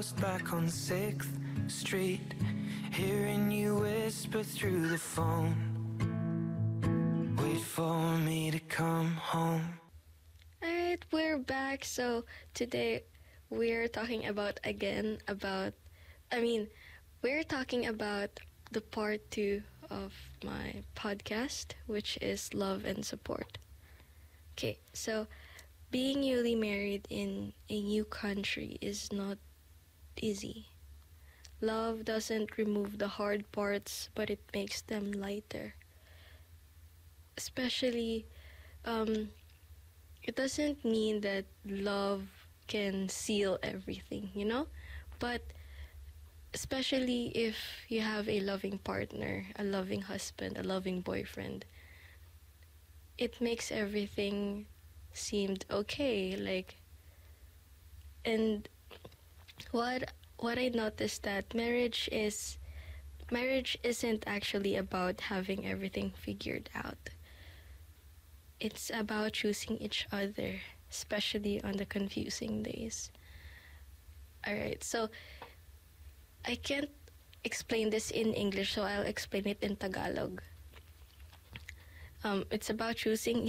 back on 6th Street, hearing you whisper through the phone, wait for me to come home. Alright, we're back. So today we're talking we're talking about the part two of my podcast, which is love and support. Okay, so being newly married in a new country is not easy. Love doesn't remove the hard parts, but it makes them lighter. Especially, it doesn't mean that love can seal everything, But especially if you have a loving partner, a loving husband, a loving boyfriend, it makes everything seemed okay. And what I noticed that marriage isn't actually about having everything figured out. It's about choosing each other, especially on the confusing days. Alright, so I can't explain this in English, so I'll explain it in Tagalog. It's about choosing